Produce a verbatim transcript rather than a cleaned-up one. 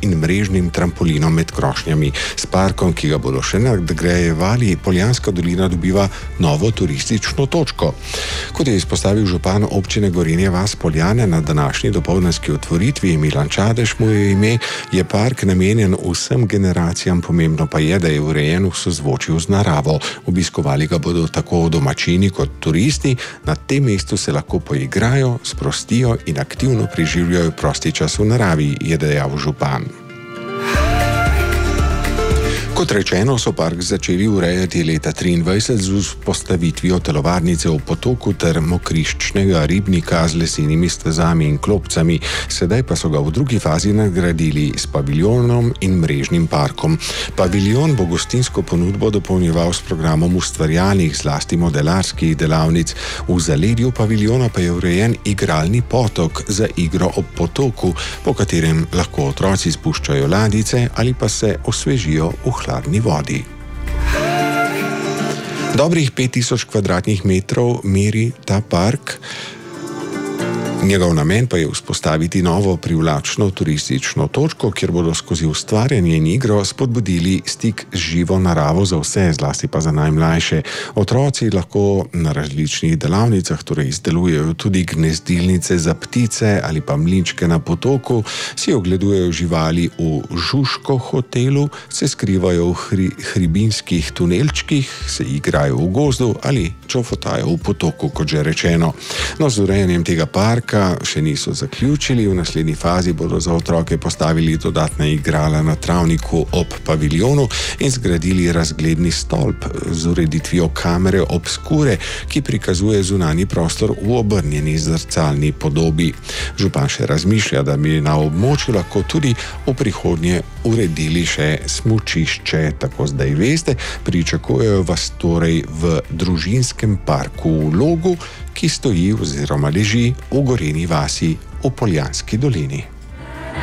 in mrežnim trampolinom med krošnjami. S parkom, ki ga bodo še nadgrajevali, Poljanska dolina dobiva novo turistično točko. Kot je izpostavil župan občine Gorenja vas Poljane na današnji dopoldanski otvoritvi, Milan Čadež mu je ime, je park namenjen vsem generacijam, pomembno pa je, da je urejen v sozvočju z naravo. Obiskovali ga bodo tako domačini kot turisti. Na tem mestu se lahko poigrajo, sprostijo in aktivno preživljajo prosti čas v naravi, je dejal župan. Kot rečeno, so park začeli urejati leta triindvajset z vzpostavitvijo telovadnice v potoku ter mokriščnega ribnika z lesenimi stezami in klopcami. Sedaj pa so ga v drugi fazi nadgradili s paviljonom in mrežnim parkom. Paviljon bo gostinsko ponudbo dopolnjeval s programom ustvarjalnih, zlasti modelarskih delavnic. V zaledju paviljona pa je urejen igralni potok za igro ob potoku, po katerem lahko otroci spuščajo ladjice ali pa se osvežijo v hladni vodi. Dobrih pet tisoč kvadratnih metrov meri ta park. Njegov namen pa je vzpostaviti novo privlačno turistično točko, kjer bodo skozi ustvarjanje in igro spodbudili stik z živo naravo za vse, zlasti pa za najmlajše. Otroci lahko na različnih delavnicah torej izdelujejo tudi gnezdilnice za ptice ali pa mlinčke na potoku, si ogledujejo živali v Žužko hotelu, se skrivajo v hri, hribinskih tunelčkih, se igrajo v gozdu ali čofotajo v potoku, kot že rečeno. No, z urejanjem tega parka še niso zaključili. V naslednji fazi bodo za otroke postavili dodatna igrala na travniku ob paviljonu in zgradili razgledni stolp z ureditvijo kamere obskure, ki prikazuje zunanji prostor v obrnjeni zrcalni podobi. Župan še razmišlja, da bi na območju lahko tudi v prihodnje uredili še smučišče. Tako zdaj veste, pričakujejo vas torej v družinskem parku v Logu, ki stoji oziroma leži v Gorenji vasi v Poljanski dolini.